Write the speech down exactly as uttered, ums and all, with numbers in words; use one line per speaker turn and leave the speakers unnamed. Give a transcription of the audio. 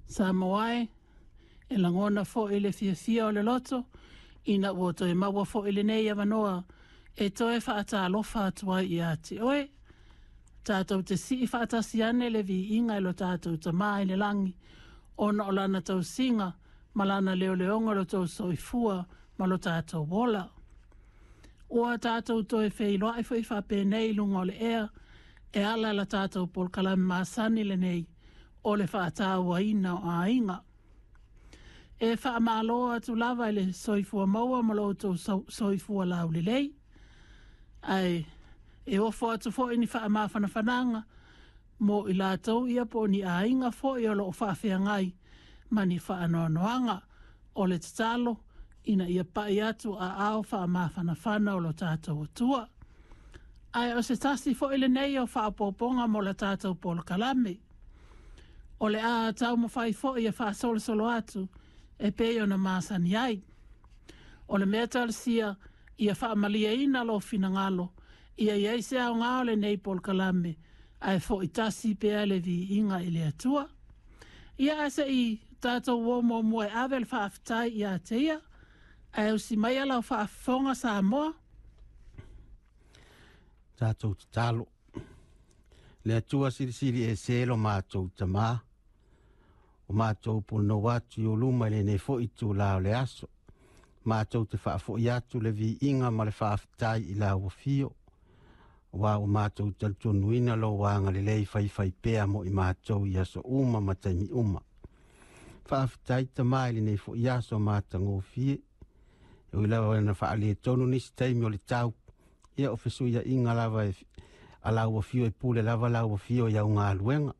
Sa moai, e langona fo ele fia fia o le loto, ina woto e maua fo ele nei avanoa, e toe whaata alofa atua i ati. Oe, tātou te si i whaata siane le vi inga ilo tātou ta maa le langi, ona o lana tau singa, malana leo leonga lo tau soifua, malo tātou wola. Ua tātou toe whei loa i whai whape nei lunga o le ea, e ala la tātou pol kalami maasani le nei, o le whaataua ina o a inga. E wha maaloa atu lava le soifua maua malo tau soifua lau le lei. Ai, e ofo atu fo ini wha maafana whananga, mo i lātou ia po ni a inga fo i olo o whaafea ngai, mani wha anoa noanga, o le tatalo, ina ia pai atu a ao wha maafana whana o lo tātou atua. Ai, o se tasi fo ile nei o wha apoponga mo la tātou polo kalame. O le a tau mo whai fo ia wha solo solo atu, e peo na maasani ai. O le mea talisia, ia wha malia ina lo fina ngalo, ia iei se au ngao le nei pol kalame, ai fo itasi pea le vi inga ile atua. Ia ase i tātou womo moe avel wha aftai ia teia, ai usi mai ala wha afonga sa moa.
Tātou te talo. Le atua siri siri e selo mātou ta maa. O mātou pono watu i o luma le ne fo i tū lao le aso. Mātou te wha fo i atu le vi inga ma le wha aftai i la ua fio. Wa o mātou talto nuina lo wanga le lei fai fai pea mo i mātou i aso uma ma taimi uma. Wha aftai ta mai le ne fo i aso mātango fie. E ui lawa na wha ale tonu nisi taimi o le tau. Ia o fesu ia inga lava e ala ua fio e pule lava la ua fio ia unga aluenga.